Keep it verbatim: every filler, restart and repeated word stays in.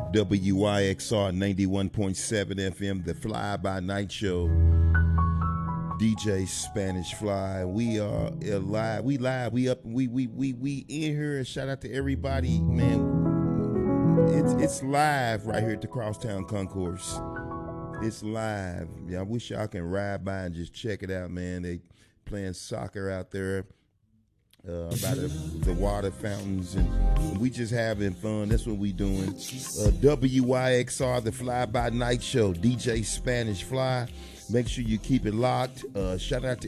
W I X R ninety-one point seven F M, the Fly By Night Show. D J Spanish Fly. We are live. We live. We up. We we we we in here. And shout out to everybody, man. It's it's live right here at the Crosstown Concourse. It's live. Yeah, I wish y'all can ride by and just check it out, man. They playing soccer out there. Uh, by the, the water fountains, and we just having fun. That's what we doing. Uh, W I X R, the Fly By Night Show. D J Spanish Fly. Make sure you keep it locked. Uh, shout out to